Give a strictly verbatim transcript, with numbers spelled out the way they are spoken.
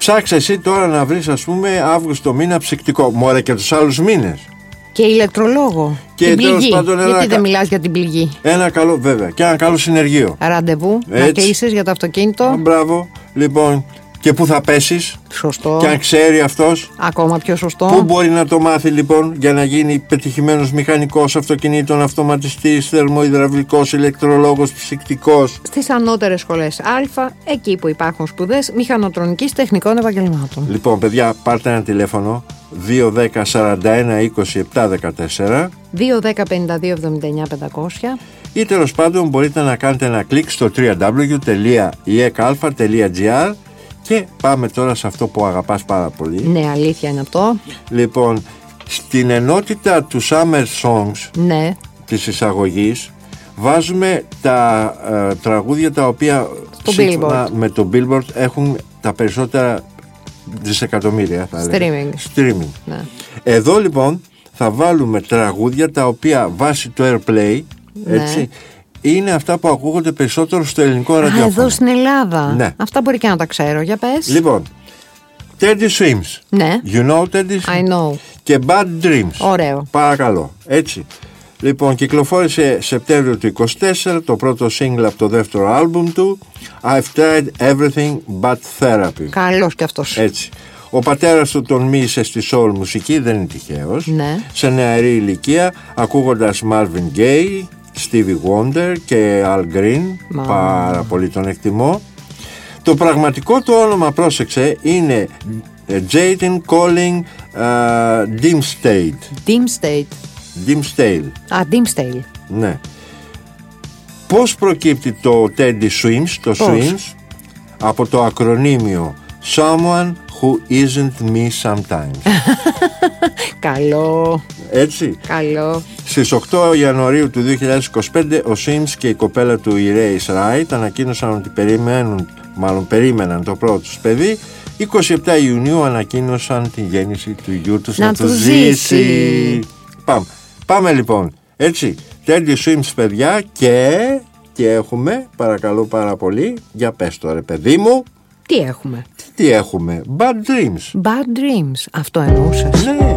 Ψάξε εσύ τώρα να βρεις, ας πούμε, Αύγουστο μήνα ψυκτικό. Μωρέ, και τους άλλους μήνες. Και ηλεκτρολόγο. Και την πληγή. Πάντων, γιατί δεν κα... μιλάς για την πληγή. Ένα καλό, βέβαια. Και ένα καλό συνεργείο. Ραντεβού. Έτσι. Να κλείσεις για το αυτοκίνητο. Α, μπράβο. Λοιπόν, και πού θα πέσεις. Σωστό. Και αν ξέρει αυτός. Ακόμα πιο σωστό. Πού μπορεί να το μάθει λοιπόν για να γίνει πετυχημένος μηχανικός αυτοκινήτων, αυτοματιστής, θερμοϊδραυλικός, ηλεκτρολόγος, ψυκτικός. Στις ανώτερες σχολές Α, εκεί που υπάρχουν σπουδές μηχανοτρονικής τεχνικών επαγγελμάτων. Λοιπόν, παιδιά, πάρτε ένα τηλέφωνο δύο δέκα σαράντα ένα είκοσι επτά δεκατέσσερα, δύο δέκα πενήντα δύο εβδομήντα εννιά πεντακόσια, ή τέλος πάντων μπορείτε να κάνετε ένα κλικ στο double-u double-u double-u τελεία ι ε κ α τελεία τζι άρ. Και πάμε τώρα σε αυτό που αγαπάς πάρα πολύ. Ναι, αλήθεια είναι αυτό. Λοιπόν, στην ενότητα του Summer Songs, ναι, της εισαγωγής, βάζουμε τα ε, τραγούδια τα οποία σύμφωνα με το Billboard έχουν τα περισσότερα δισεκατομμύρια, θα Streaming. Streaming. Ναι. Εδώ λοιπόν θα βάλουμε τραγούδια τα οποία βάσει το Airplay, έτσι, ναι, είναι αυτά που ακούγονται περισσότερο στο ελληνικό ραδιόφωνο. Α, εδώ στην Ελλάδα. Ναι. Αυτά μπορεί και να τα ξέρω. Για πες. Λοιπόν, Teddy Swims. Ναι. You know Teddy Swims. I know. Και Bad Dreams. Ωραίο. Παρακαλώ. Έτσι. Λοιπόν, κυκλοφόρησε Σεπτέμβριο του είκοσι τέσσερα το πρώτο single από το δεύτερο άλμπουμ του, I've tried everything but therapy. Καλός κι αυτός. Έτσι. Ο πατέρας του τον μίλησε στη soul μουσική, δεν είναι τυχαίος. Ναι. Σε νεαρή ηλικία, ακούγοντας Marvin Gaye, Stevie Wonder και Al Green. Μα... πάρα πολύ τον εκτιμώ. Το πραγματικό του όνομα, πρόσεξε, είναι Jayden Colin uh, Dimstade. Dimstade. Dimstade. Α, Dimstade. Ναι. Πώς προκύπτει το Teddy Swims, το Πώς? Swims, από το ακρονίμιο Someone who isn't me sometimes. Καλό. Έτσι. Καλό. Στις οκτώ Ιανουαρίου του δύο χιλιάδες είκοσι πέντε ο Sims και η κοπέλα του η Ray Wright ανακοίνωσαν ότι περιμένουν, μάλλον περίμεναν το πρώτο τους παιδί. είκοσι επτά Ιουνίου ανακοίνωσαν την γέννηση του γιού τους να, να του ζήσει. ζήσει. Πάμε. Πάμε λοιπόν. Έτσι. Teddy Swims, παιδιά, και, και έχουμε, παρακαλώ πάρα πολύ, για πες το ρε παιδί μου. Τι έχουμε. Τι έχουμε. Bad Dreams. Bad Dreams. Αυτό εννοούσες. Ναι.